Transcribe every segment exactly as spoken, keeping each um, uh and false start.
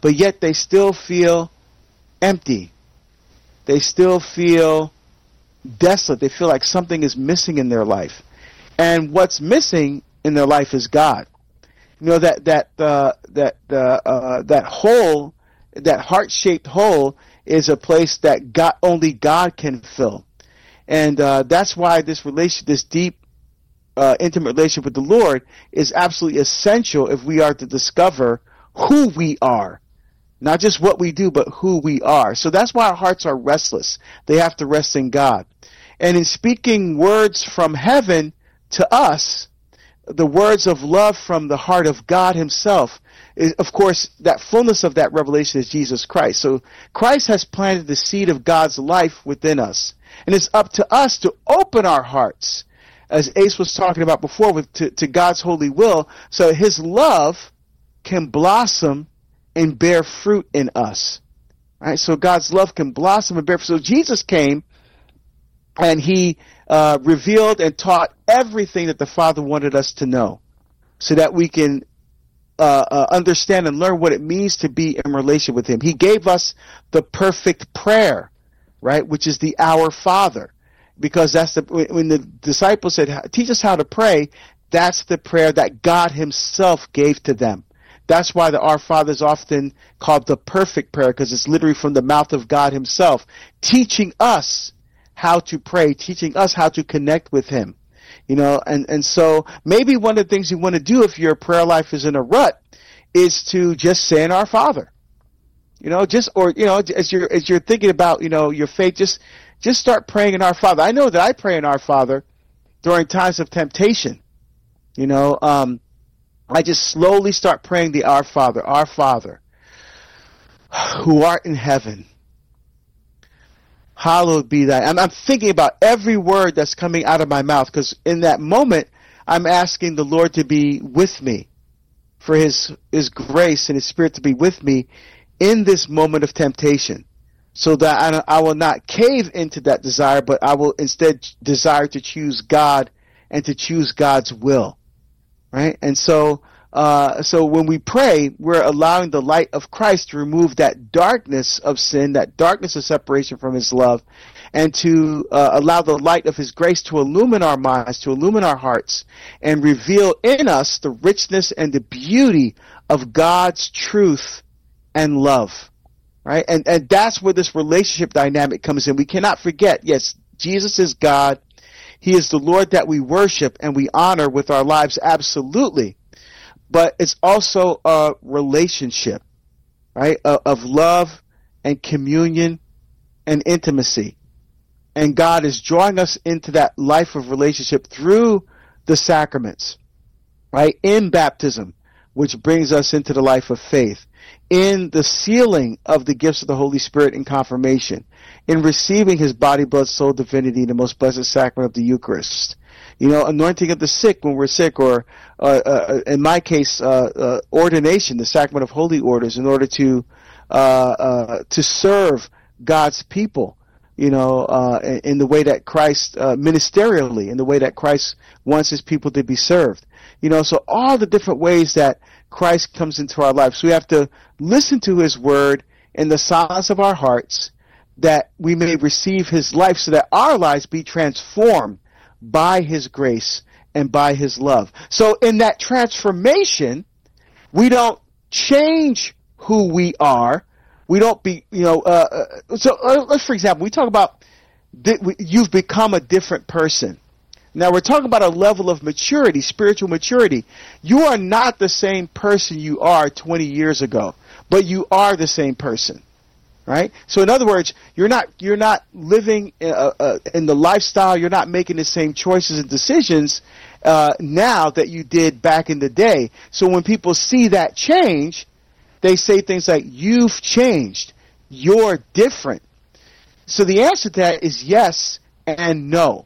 but yet they still feel empty. They still feel desolate. They feel like something is missing in their life. And what's missing in their life is God. You know, that that uh, that uh, uh, that hole, that heart-shaped hole, is a place that God, only God can fill. And uh, that's why this relation, this deep, uh, intimate relationship with the Lord is absolutely essential if we are to discover who we are. Not just what we do, but who we are. So that's why our hearts are restless. They have to rest in God. And in speaking words from heaven to us, the words of love from the heart of God himself, is, of course, that fullness of that revelation is Jesus Christ. So Christ has planted the seed of God's life within us. And it's up to us to open our hearts, as Ace was talking about before, with to, to God's holy will, so his love can blossom and bear fruit in us. Right? So God's love can blossom and bear fruit. So Jesus came and he uh, revealed and taught everything that the Father wanted us to know, so that we can uh, uh, understand and learn what it means to be in relation with him. He gave us the perfect prayer, right, which is the Our Father, because that's the, when the disciples said, teach us how to pray, that's the prayer that God himself gave to them. That's why the Our Father is often called the perfect prayer, because it's literally from the mouth of God himself, teaching us how to pray, teaching us how to connect with him. You know, and, and so maybe one of the things you want to do if your prayer life is in a rut is to just say an Our Father. You know, just, or, you know, as you're, as you're thinking about, you know, your faith, just, just start praying in Our Father. I know that I pray in Our Father during times of temptation. You know, um, I just slowly start praying the Our Father, Our Father, who art in heaven, hallowed be thy. I'm, I'm thinking about every word that's coming out of my mouth, because in that moment, I'm asking the Lord to be with me, for his, his grace and his Spirit to be with me in this moment of temptation, so that I, I will not cave into that desire, but I will instead desire to choose God and to choose God's will. Right? And so, uh, so when we pray, we're allowing the light of Christ to remove that darkness of sin, that darkness of separation from his love, and to uh, allow the light of his grace to illumine our minds, to illumine our hearts, and reveal in us the richness and the beauty of God's truth and love. Right? And, and that's where this relationship dynamic comes in. We cannot forget, yes, Jesus is God. He is the Lord that we worship and we honor with our lives, absolutely. But it's also a relationship, right, of love and communion and intimacy. And God is drawing us into that life of relationship through the sacraments, right, in baptism, which brings us into the life of faith, in the sealing of the gifts of the Holy Spirit in confirmation, in receiving his body, blood, soul, divinity in the most blessed sacrament of the Eucharist, you know, anointing of the sick when we're sick, or uh, uh, in my case, uh, uh, ordination, the sacrament of holy orders, in order to uh, uh, to serve God's people, you know, uh, in, in the way that Christ, uh, ministerially, in the way that Christ wants his people to be served. You know, so all the different ways that Christ comes into our lives. So we have to listen to his word in the silence of our hearts, that we may receive his life, so that our lives be transformed by his grace and by his love. So in that transformation, we don't change who we are. We don't be, you know, uh, so uh, let's, for example, we talk about th- you've become a different person. Now we're talking about a level of maturity, spiritual maturity. You are not the same person you are twenty years ago, but you are the same person, right? So in other words, you're not you're not living uh, uh, in the lifestyle. You're not making the same choices and decisions uh, now that you did back in the day. So when people see that change, they say things like, "You've changed. You're different." So the answer to that is yes and no.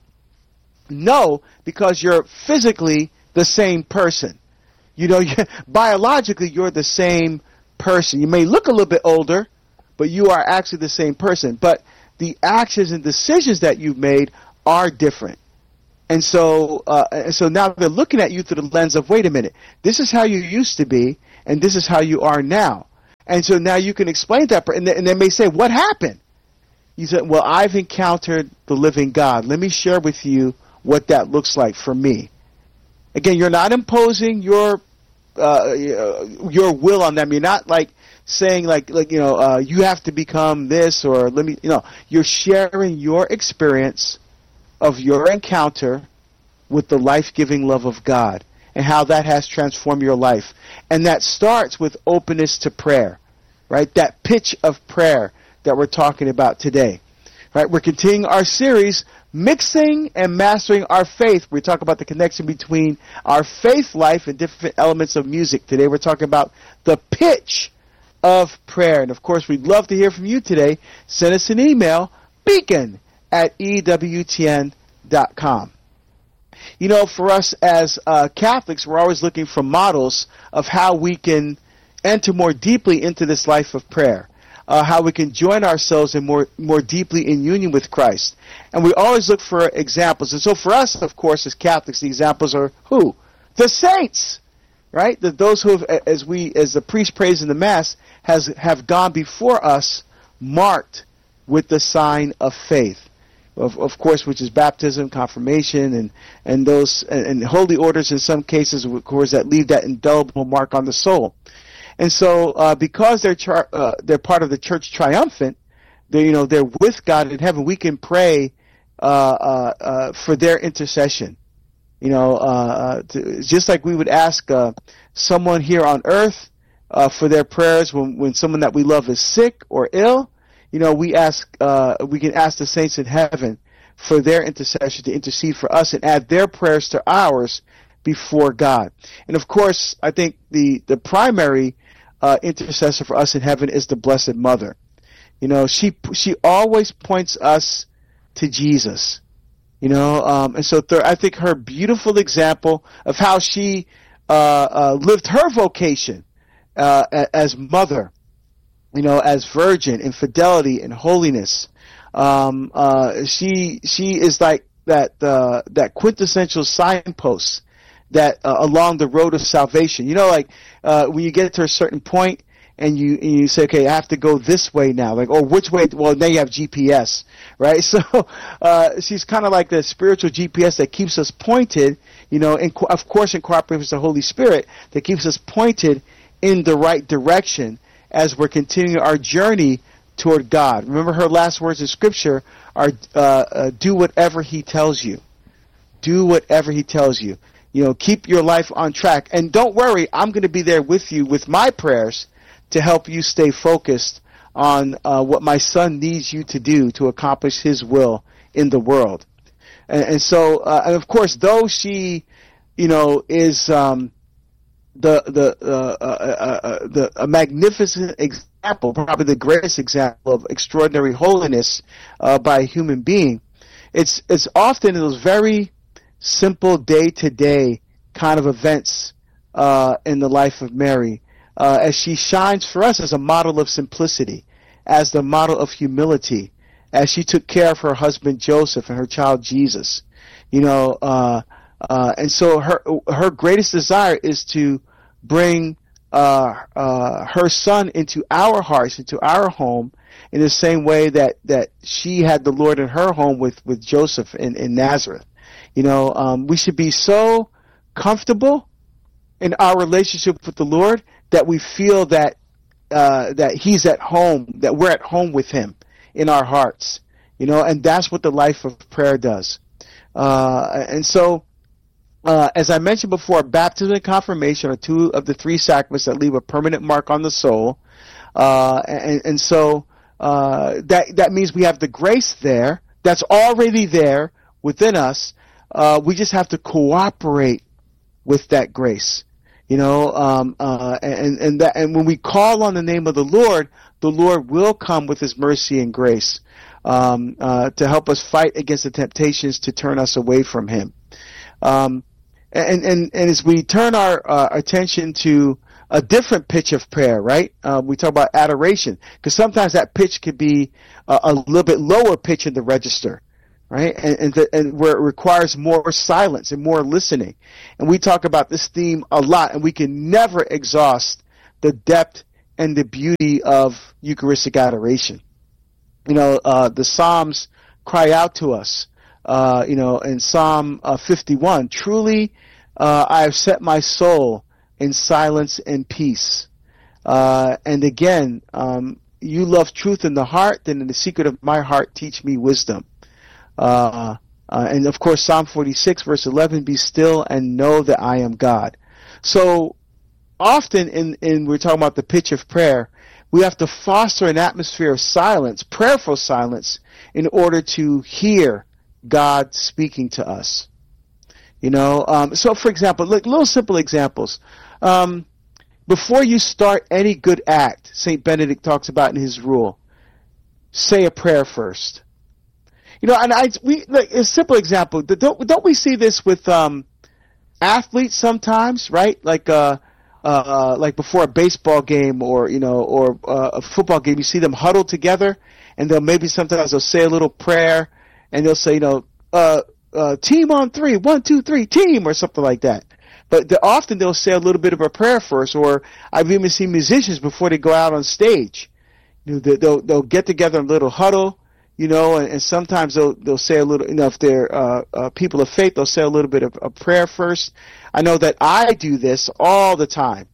No, because you're physically the same person. You know, you're, biologically, you're the same person. You may look a little bit older, but you are actually the same person. But the actions and decisions that you've made are different. And so, uh, and so now they're looking at you through the lens of, wait a minute, this is how you used to be, and this is how you are now. And so now you can explain that, and they, and they may say, what happened? You said, well, I've encountered the living God. Let me share with you what that looks like for me. Again, you're not imposing your uh, your will on them. You're not like saying like like you know uh, you have to become this or let me you know. You're sharing your experience of your encounter with the life-giving love of God and how that has transformed your life. And that starts with openness to prayer, right? That pitch of prayer that we're talking about today, right? We're continuing our series, Mixing and Mastering Our Faith. We talk about the connection between our faith life and different elements of music. Today we're talking about the pitch of prayer. And of course, we'd love to hear from you today. Send us an email, beacon at E W T N dot com. You know, for us as uh, Catholics, we're always looking for models of how we can enter more deeply into this life of prayer. Uh, how we can join ourselves in more more deeply in union with Christ. And we always look for examples. And so for us, of course, as Catholics, the examples are who? The saints, right? The, those who have, as we, as the priest prays in the Mass, has have gone before us, marked with the sign of faith. Of, of course, which is baptism, confirmation, and, and those, and, and holy orders in some cases, of course, that leave that indelible mark on the soul. And so, uh, because they're char- uh, they're part of the Church Triumphant, they you know they're with God in heaven. We can pray uh, uh, uh, for their intercession. You know, uh, to, just like we would ask uh, someone here on earth uh, for their prayers when when someone that we love is sick or ill. You know, we ask uh, we can ask the saints in heaven for their intercession to intercede for us and add their prayers to ours before God. And of course, I think the the primary Uh, intercessor for us in heaven is the Blessed Mother. You know, she she always points us to Jesus. You know, um, and so th- I think her beautiful example of how she uh, uh, lived her vocation uh, as mother, you know, as virgin in fidelity and holiness. Um, uh, she she is like that uh, that quintessential signpost that uh, along the road of salvation. You know, like uh, when you get to a certain point and you and you say, okay, I have to go this way now. Like, or which way? Well, now you have G P S, right? So uh, she's kind of like the spiritual G P S that keeps us pointed, you know, and co- of course in cooperation with the Holy Spirit, that keeps us pointed in the right direction as we're continuing our journey toward God. Remember, her last words in Scripture are, uh, uh, do whatever He tells you. Do whatever He tells you. You know, keep your life on track. And don't worry, I'm going to be there with you with my prayers to help you stay focused on uh, what my Son needs you to do to accomplish His will in the world. And, and so, uh, and of course, though she, you know, is um, the the uh, uh, uh, uh, the a magnificent example, probably the greatest example of extraordinary holiness uh, by a human being, it's it's often in those very simple day-to-day kind of events uh, in the life of Mary, uh, as she shines for us as a model of simplicity, as the model of humility, as she took care of her husband Joseph and her child Jesus. You know, uh, uh, and so her her greatest desire is to bring uh, uh, her Son into our hearts, into our home, in the same way that, that she had the Lord in her home with, with Joseph in, in Nazareth. You know, um, we should be so comfortable in our relationship with the Lord that we feel that uh, that He's at home, that we're at home with Him in our hearts. You know, and that's what the life of prayer does. Uh, and so, uh, as I mentioned before, baptism and confirmation are two of the three sacraments that leave a permanent mark on the soul. Uh, and, and so uh, that that means we have the grace there that's already there within us. Uh, we just have to cooperate with that grace, you know, um, uh, and and that, and when we call on the name of the Lord, the Lord will come with His mercy and grace um, uh, to help us fight against the temptations to turn us away from Him. Um, and, and and as we turn our uh, attention to a different pitch of prayer, right? Uh, we talk about adoration, because sometimes that pitch could be uh, a little bit lower pitch in the register. Right, and and, the, and where it requires more silence and more listening, and we talk about this theme a lot, and we can never exhaust the depth and the beauty of Eucharistic adoration. You know, uh, the Psalms cry out to us, uh, you know, in Psalm uh, fifty-one, truly uh, I have set my soul in silence and peace. Uh, and again, um, you love truth in the heart, then in the secret of my heart teach me wisdom. Uh, uh, and of course, Psalm forty-six, verse eleven, be still and know that I am God. So often in, in we're talking about the pitch of prayer, we have to foster an atmosphere of silence, prayerful silence, in order to hear God speaking to us. You know, um, so for example, like little simple examples. Um, before you start any good act, Saint Benedict talks about in his rule, say a prayer first. You know, and I we like a simple example. Don't don't we see this with um, athletes sometimes, right? Like uh, uh, like before a baseball game or you know or uh, a football game, you see them huddled together, and they'll maybe sometimes they'll say a little prayer, and they'll say, you know, uh, uh, team on three, one, two, three, team, or something like that. But the, often they'll say a little bit of a prayer first, or I've even seen musicians before they go out on stage, you know, they, they'll they'll get together in a little huddle. You know, and, and sometimes they'll they'll say a little. You know, if they're uh, uh, people of faith, they'll say a little bit of a prayer first. I know that I do this all the time,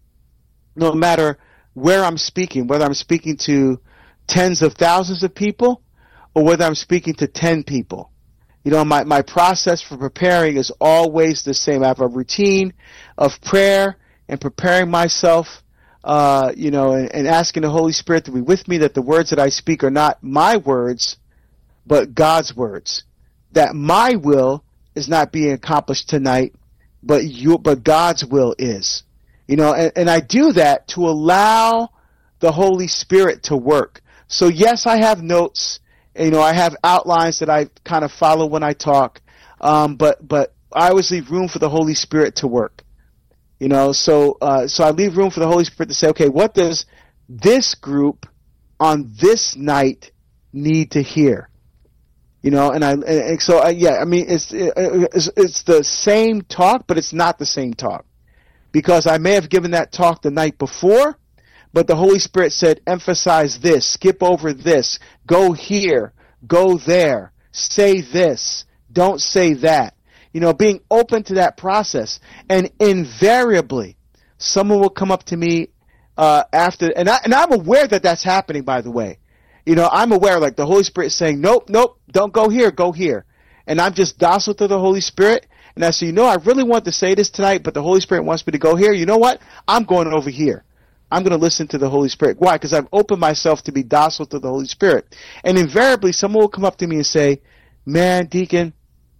no matter where I'm speaking, whether I'm speaking to tens of thousands of people or whether I'm speaking to ten people. You know, my my process for preparing is always the same. I have a routine of prayer and preparing myself. Uh, you know, and, and asking the Holy Spirit to be with me, that the words that I speak are not my words, but God's words. That my will is not being accomplished tonight, but you, but God's will is. You know, and, and I do that to allow the Holy Spirit to work. So yes, I have notes. You know, I have outlines that I kind of follow when I talk. Um, but but I always leave room for the Holy Spirit to work. You know, so uh, so I leave room for the Holy Spirit to say, okay, what does this group on this night need to hear? You know, and I and, and so I, yeah, I mean it's, it's it's the same talk, but it's not the same talk, because I may have given that talk the night before, but the Holy Spirit said, emphasize this, skip over this, go here, go there, say this, don't say that. You know, being open to that process, and invariably, someone will come up to me uh, after, and I and I'm aware that that's happening. By the way. You know, I'm aware, like, the Holy Spirit is saying, nope, nope, don't go here, go here. And I'm just docile to the Holy Spirit. And I say, you know, I really want to say this tonight, but the Holy Spirit wants me to go here. You know what? I'm going over here. I'm going to listen to the Holy Spirit. Why? Because I've opened myself to be docile to the Holy Spirit. And invariably, someone will come up to me and say, man, Deacon,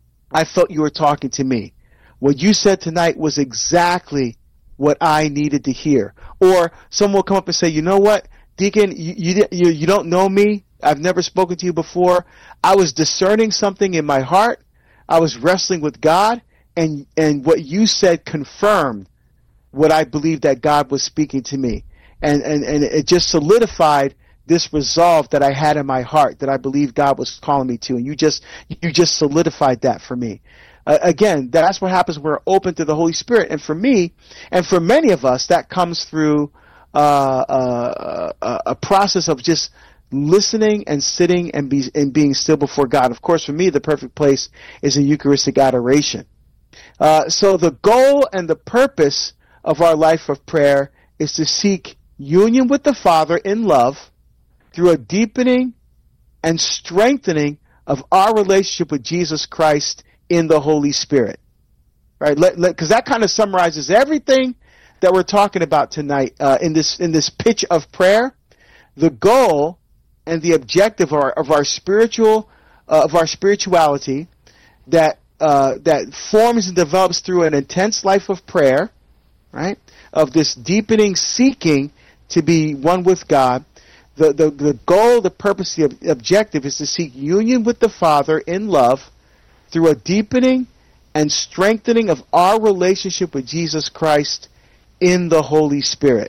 I felt you were talking to me. What you said tonight was exactly what I needed to hear. Or someone will come up and say, you know what? Deacon, you, you you you don't know me. I've never spoken to you before. I was discerning something in my heart. I was wrestling with God, and and what you said confirmed what I believed that God was speaking to me, and and and it just solidified this resolve that I had in my heart, that I believed God was calling me to, and you just you just solidified that for me. Uh, again, that's what happens when we're open to the Holy Spirit, and for me, and for many of us, that comes through Uh, uh, uh, a process of just listening and sitting and, be, and being still before God. Of course, for me, the perfect place is in Eucharistic adoration. Uh, so the goal and the purpose of our life of prayer is to seek union with the Father in love through a deepening and strengthening of our relationship with Jesus Christ in the Holy Spirit. Right? Because that kind of summarizes everything that we're talking about tonight uh, in this in this pitch of prayer. The goal and the objective of our, of our spiritual uh, of our spirituality that uh, that forms and develops through an intense life of prayer, right? Of this deepening seeking to be one with God. The the the goal, the purpose, the objective is to seek union with the Father in love through a deepening and strengthening of our relationship with Jesus Christ in the Holy Spirit.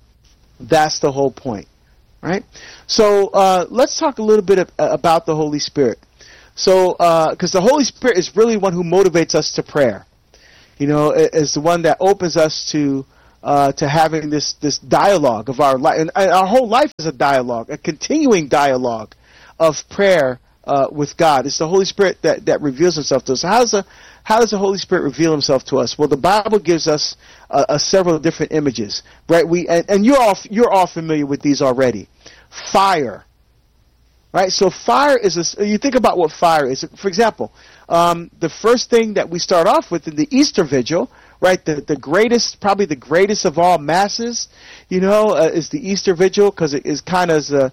That's the whole point, right? So uh, let's talk a little bit of, uh, about the Holy Spirit. So, because uh, the Holy Spirit is really one who motivates us to prayer. You know, is the one that opens us to uh, to having this this dialogue of our life, and, and our whole life is a dialogue, a continuing dialogue of prayer uh, with God. It's the Holy Spirit that, that reveals Himself to us. How does the how does the Holy Spirit reveal Himself to us? Well, the Bible gives us uh, uh, several different images, right? We and, and you're all you're all familiar with these already. Fire. Right, so fire is a, you think about what fire is. For example, um, the first thing that we start off with in the Easter Vigil, right, the, the greatest, probably the greatest of all masses, you know, uh, is the Easter Vigil, because it is kind of a,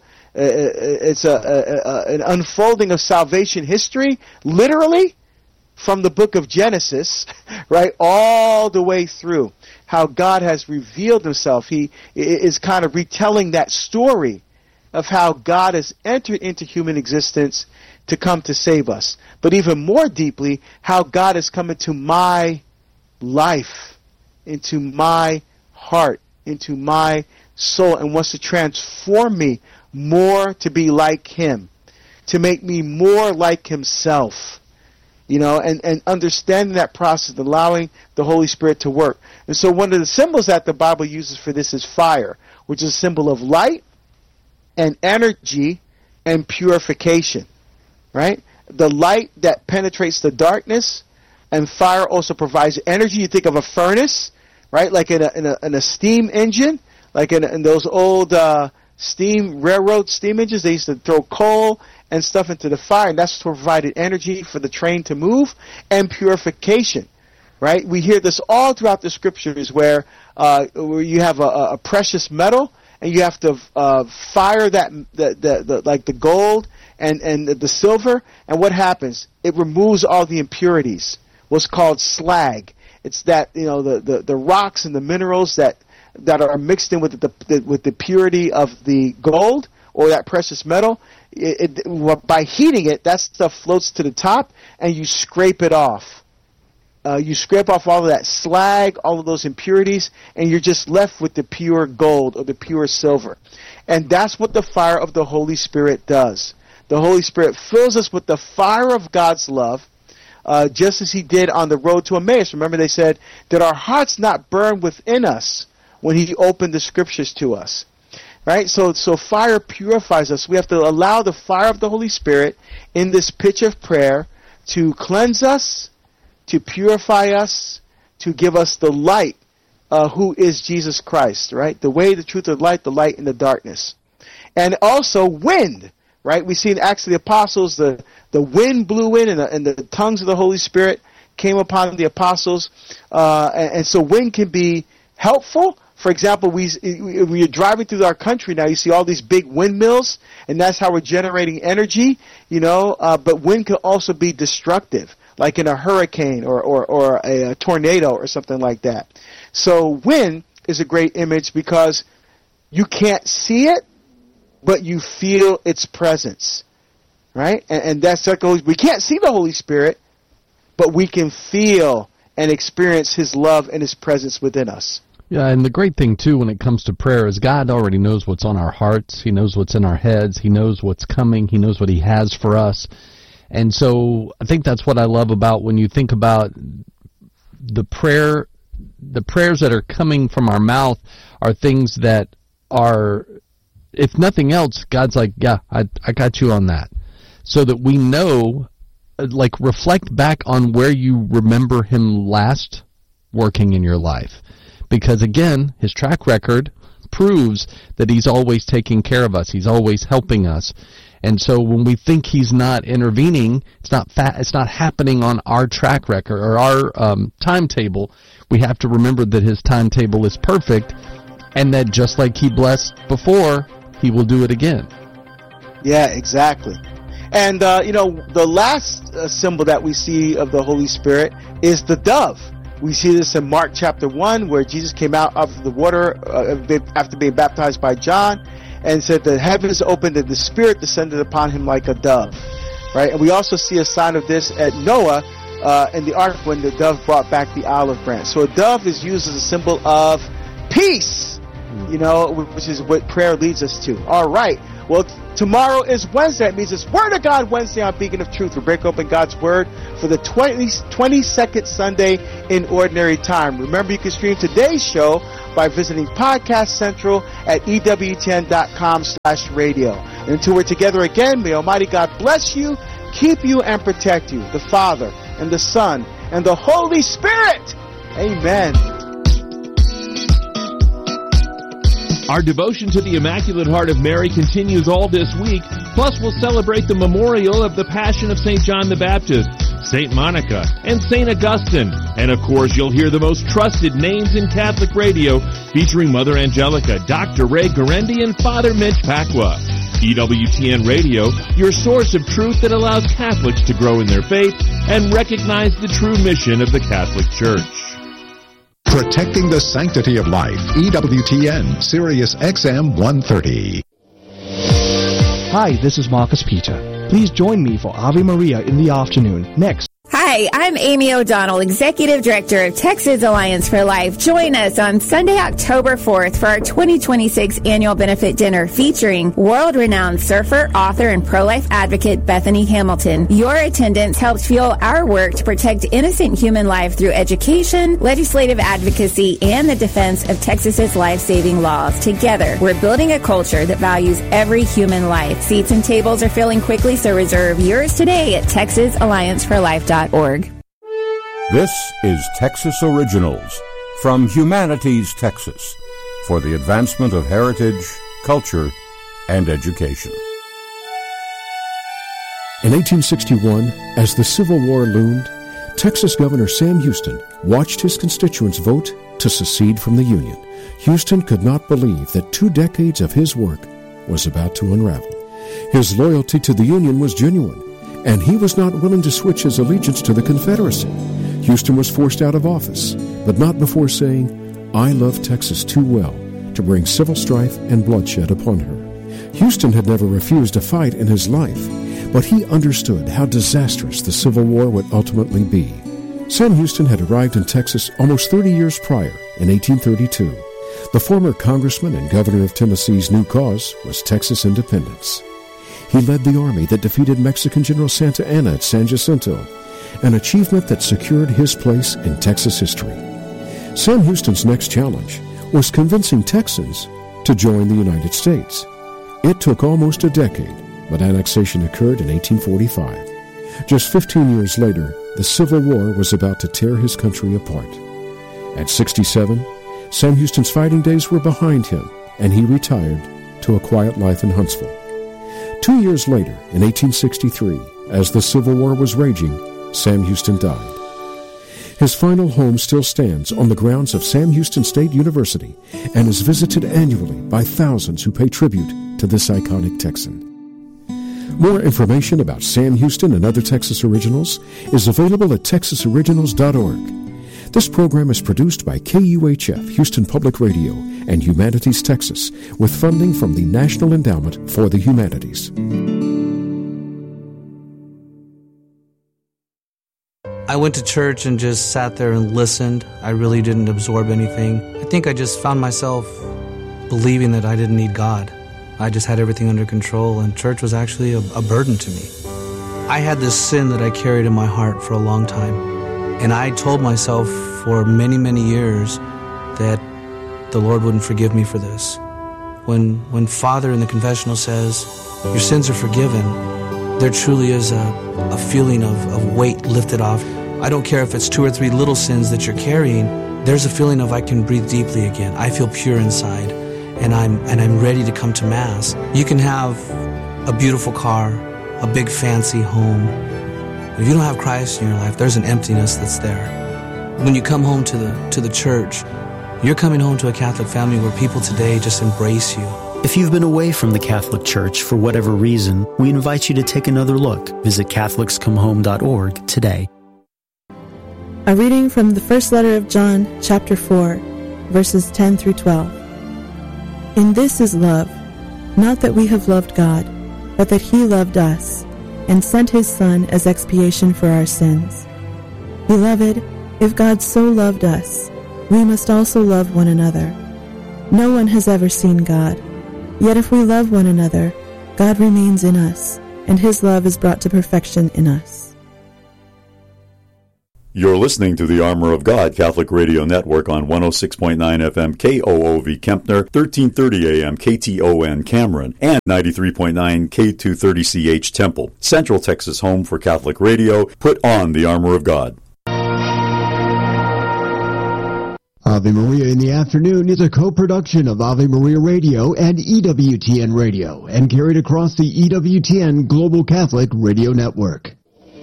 it's a, a, a, an unfolding of salvation history, literally, from the book of Genesis, right, all the way through, how God has revealed Himself. He is kind of retelling that story of how God has entered into human existence to come to save us. But even more deeply, how God has come into my life, into my heart, into my soul, and wants to transform me more to be like Him, to make me more like Himself. You know, and, and understanding that process, allowing the Holy Spirit to work. And so one of the symbols that the Bible uses for this is fire, which is a symbol of light, and energy, and purification, right? The light that penetrates the darkness, and fire also provides energy. You think of a furnace, right? Like in a in a, in a steam engine, like in, in those old uh, steam railroad steam engines. They used to throw coal and stuff into the fire, and that's provided energy for the train to move, and purification, right? We hear this all throughout the scriptures, where uh, where you have a, a precious metal, and you have to uh, fire that, the, the, the, like the gold and, and the silver, and what happens? It removes all the impurities, what's called slag. It's that, you know, the, the, the rocks and the minerals that, that are mixed in with the, the with the purity of the gold or that precious metal. It, it, well, by heating it, that stuff floats to the top, and you scrape it off. Uh, you scrape off all of that slag, all of those impurities, and you're just left with the pure gold or the pure silver. And that's what the fire of the Holy Spirit does. The Holy Spirit fills us with the fire of God's love, uh, just as He did on the road to Emmaus. Remember, they said, did our hearts not burn within us when He opened the Scriptures to us? Right? So, so fire purifies us. We have to allow the fire of the Holy Spirit in this pitch of prayer to cleanse us, to purify us, to give us the light, uh, who is Jesus Christ, right? The way, the truth, the light, the light in the darkness. And also wind, right? We see in Acts of the Apostles, the, the wind blew in, and the, and the tongues of the Holy Spirit came upon the apostles. Uh, and, and so wind can be helpful. For example, we, when you're driving through our country now, you see all these big windmills, and that's how we're generating energy, you know, uh, but wind can also be destructive, like in a hurricane or, or, or a, a tornado or something like that. So wind is a great image because you can't see it, but you feel its presence, right? And, and that's like we can't see the Holy Spirit, but we can feel and experience His love and His presence within us. Yeah, and the great thing, too, when it comes to prayer is God already knows what's on our hearts. He knows what's in our heads. He knows what's coming. He knows what He has for us. And so I think that's what I love about when you think about the prayer, the prayers that are coming from our mouth are things that are, if nothing else, God's like, yeah, I, I got you on that. So that we know, like, reflect back on where you remember Him last working in your life. Because, again, His track record proves that He's always taking care of us. He's always helping us. And so when we think He's not intervening, it's not fa- it's not happening on our track record or our um, timetable. We have to remember that His timetable is perfect, and that just like He blessed before, He will do it again. Yeah, exactly. And, uh, you know, the last uh, symbol that we see of the Holy Spirit is the dove. We see this in Mark chapter one, where Jesus came out of the water uh, after being baptized by John, and said the heavens opened and the Spirit descended upon Him like a dove. Right? And we also see a sign of this at Noah uh, in the ark when the dove brought back the olive branch. So a dove is used as a symbol of peace, you know, which is what prayer leads us to. All right. Well, tomorrow is Wednesday. It means it's Word of God Wednesday on Beacon of Truth. We break open God's Word for the twenty-second Sunday in Ordinary Time. Remember, you can stream today's show by visiting Podcast Central at E W T N dot com slash radio. And until we're together again, may Almighty God bless you, keep you, and protect you. The Father, and the Son, and the Holy Spirit. Amen. Our devotion to the Immaculate Heart of Mary continues all this week. Plus, we'll celebrate the memorial of the Passion of Saint John the Baptist, Saint Monica, and Saint Augustine. And of course, you'll hear the most trusted names in Catholic radio, featuring Mother Angelica, Doctor Ray Guarendi, and Father Mitch Pacwa. E W T N Radio, your source of truth that allows Catholics to grow in their faith and recognize the true mission of the Catholic Church. Protecting the sanctity of life. E W T N, Sirius X M one thirty. Hi, this is Marcus Peter. Please join me for Ave Maria in the afternoon next. Hi, I'm Amy O'Donnell, Executive Director of Texas Alliance for Life. Join us on Sunday, October fourth for our twenty twenty-six annual benefit dinner featuring world-renowned surfer, author, and pro-life advocate Bethany Hamilton. Your attendance helps fuel our work to protect innocent human life through education, legislative advocacy, and the defense of Texas's life-saving laws. Together, we're building a culture that values every human life. Seats and tables are filling quickly, so reserve yours today at texas alliance for life dot org. This is Texas Originals from Humanities Texas for the advancement of heritage, culture, and education. In eighteen sixty-one, as the Civil War loomed, Texas Governor Sam Houston watched his constituents vote to secede from the Union. Houston could not believe that two decades of his work was about to unravel. His loyalty to the Union was genuine, and he was not willing to switch his allegiance to the Confederacy. Houston was forced out of office, but not before saying, "I love Texas too well to bring civil strife and bloodshed upon her." Houston had never refused a fight in his life, but he understood how disastrous the Civil War would ultimately be. Sam Houston had arrived in Texas almost thirty years prior, in eighteen thirty-two. The former congressman and governor of Tennessee's new cause was Texas independence. He led the army that defeated Mexican General Santa Anna at San Jacinto, an achievement that secured his place in Texas history. Sam Houston's next challenge was convincing Texans to join the United States. It took almost a decade, but annexation occurred in eighteen forty-five. Just fifteen years later, the Civil War was about to tear his country apart. At sixty-seven, Sam Houston's fighting days were behind him, and he retired to a quiet life in Huntsville. Two years later, in eighteen sixty-three, as the Civil War was raging, Sam Houston died. His final home still stands on the grounds of Sam Houston State University and is visited annually by thousands who pay tribute to this iconic Texan. More information about Sam Houston and other Texas Originals is available at texas originals dot org. This program is produced by K U H F, Houston Public Radio, and Humanities Texas, with funding from the National Endowment for the Humanities. I went to church and just sat there and listened. I really didn't absorb anything. I think I just found myself believing that I didn't need God. I just had everything under control, and church was actually a, a burden to me. I had this sin that I carried in my heart for a long time. And I told myself for many, many years that the Lord wouldn't forgive me for this. When when Father in the confessional says, your sins are forgiven, there truly is a, a feeling of, of weight lifted off. I don't care if it's two or three little sins that you're carrying, there's a feeling of I can breathe deeply again. I feel pure inside, and I'm and I'm ready to come to Mass. You can have a beautiful car, a big fancy home. If you don't have Christ in your life, there's an emptiness that's there. When you come home to the to the church, you're coming home to a Catholic family where people today just embrace you. If you've been away from the Catholic Church for whatever reason, we invite you to take another look. Visit catholics come home dot org today. A reading from the first letter of John, chapter four, verses ten through twelve. In this is love, not that we have loved God, but that He loved us, and sent His Son as expiation for our sins. Beloved, if God so loved us, we must also love one another. No one has ever seen God. Yet if we love one another, God remains in us, and His love is brought to perfection in us. You're listening to the Armor of God Catholic Radio Network on one oh six point nine F M K O O V Kempner, thirteen thirty A M K T O N Cameron, and ninety-three point nine K two thirty C H Temple. Central Texas home for Catholic radio. Put on the Armor of God. Ave Maria in the Afternoon is a co-production of Ave Maria Radio and E W T N Radio and carried across the E W T N Global Catholic Radio Network.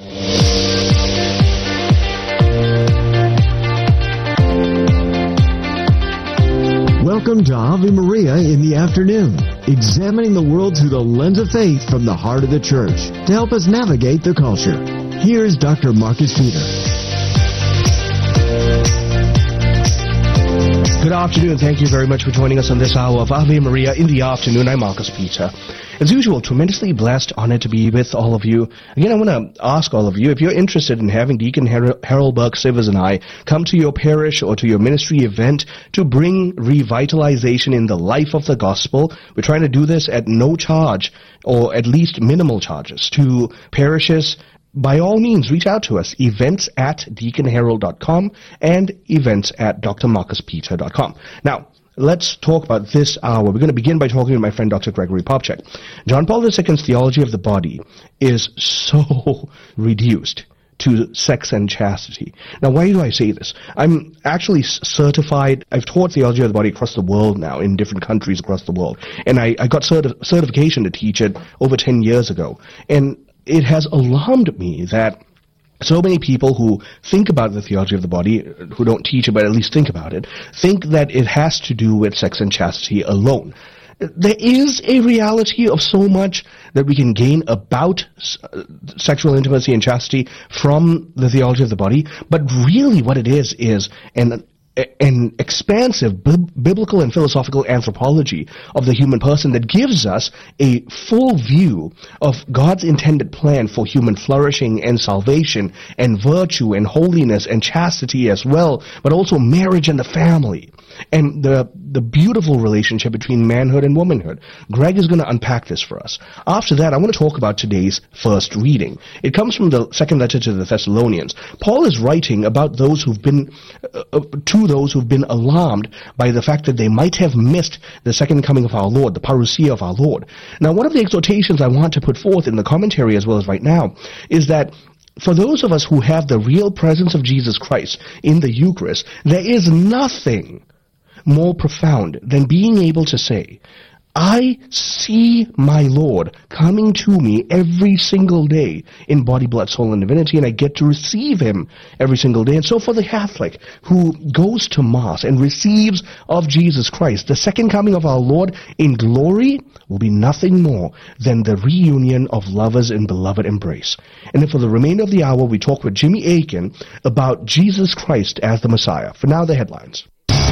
Welcome to Ave Maria in the Afternoon, examining the world through the lens of faith from the heart of the Church to help us navigate the culture. Here's Doctor Marcus Peter. Good afternoon. Thank you very much for joining us on this hour of Ave Maria in the Afternoon. I'm Marcus Peter. As usual, tremendously blessed, honored to be with all of you. Again, I want to ask all of you, if you're interested in having Deacon Har- Harold Burke-Sivers and I come to your parish or to your ministry event to bring revitalization in the life of the gospel, we're trying to do this at no charge, or at least minimal charges, to parishes. By all means, reach out to us, events at deacon harold dot com and events at d r marcus peter dot com. Now, let's talk about this hour. We're going to begin by talking to my friend Doctor Gregory Popcak. John Paul the Second's theology of the body is so reduced to sex and chastity. Now, why do I say this? I'm actually certified. I've taught theology of the body across the world now, in different countries across the world. And I, I got certi- certification to teach it over ten years ago. And it has alarmed me that so many people who think about the theology of the body, who don't teach it but at least think about it, think that it has to do with sex and chastity alone. There is a reality of so much that we can gain about uh, sexual intimacy and chastity from the theology of the body, but really what it is is an an expansive bi- biblical and philosophical anthropology of the human person that gives us a full view of God's intended plan for human flourishing and salvation and virtue and holiness and chastity as well, but also marriage and the family and the the beautiful relationship between manhood and womanhood. Greg is going to unpack this for us. After that, I want to talk about today's first reading. It comes from the second letter to the Thessalonians. Paul is writing about those who've been, uh, to those who've been alarmed by the fact that they might have missed the second coming of our Lord, the parousia of our Lord. Now, one of the exhortations I want to put forth in the commentary as well as right now is that for those of us who have the real presence of Jesus Christ in the Eucharist, there is nothing more profound than being able to say, I see my Lord coming to me every single day in body, blood, soul, and divinity, and I get to receive Him every single day. And so for the Catholic who goes to Mass and receives of Jesus Christ, the second coming of our Lord in glory will be nothing more than the reunion of lovers in beloved embrace. And then for the remainder of the hour, we talk with Jimmy Akin about Jesus Christ as the Messiah. For now, the headlines.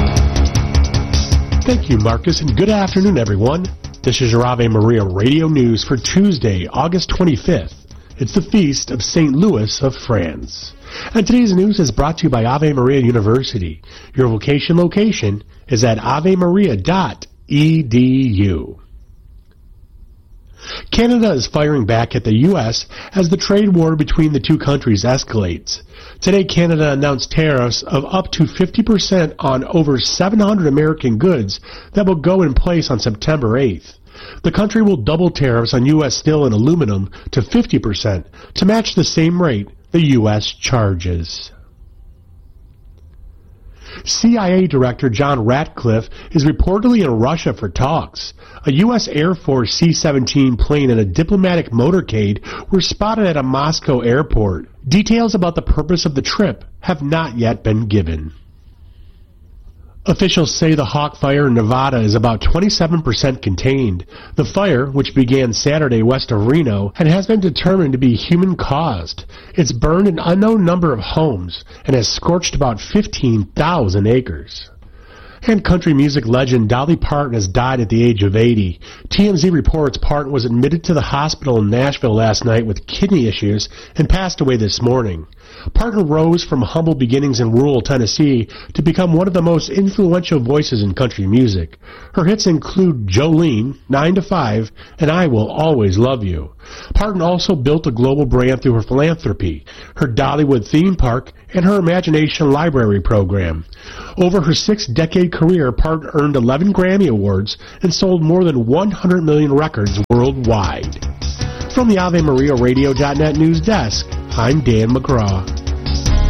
Thank you, Marcus, and good afternoon, everyone. This is your Ave Maria Radio News for Tuesday, August twenty-fifth. It's the feast of Saint Louis of France. And today's news is brought to you by Ave Maria University. Your vocation location is at ave maria dot e d u. Canada is firing back at the U S as the trade war between the two countries escalates. Today, Canada announced tariffs of up to fifty percent on over seven hundred American goods that will go in place on September eighth. The country will double tariffs on U S steel and aluminum to fifty percent to match the same rate the U S charges. C I A Director John Ratcliffe is reportedly in Russia for talks. A U S Air Force C seventeen plane and a diplomatic motorcade were spotted at a Moscow airport. Details about the purpose of the trip have not yet been given. Officials say the Hawk Fire in Nevada is about twenty-seven percent contained. The fire, which began Saturday west of Reno, and has been determined to be human-caused. It's burned an unknown number of homes and has scorched about fifteen thousand acres. And country music legend Dolly Parton has died at the age of eighty. T M Z reports Parton was admitted to the hospital in Nashville last night with kidney issues and passed away this morning. Parton rose from humble beginnings in rural Tennessee to become one of the most influential voices in country music. Her hits include Jolene, nine to five, and I Will Always Love You. Parton also built a global brand through her philanthropy, her Dollywood theme park, and her Imagination Library program. Over her six-decade career, Parton earned eleven Grammy Awards and sold more than one hundred million records worldwide. From the Ave Maria Radio dot net news desk, I'm Dan McGraw.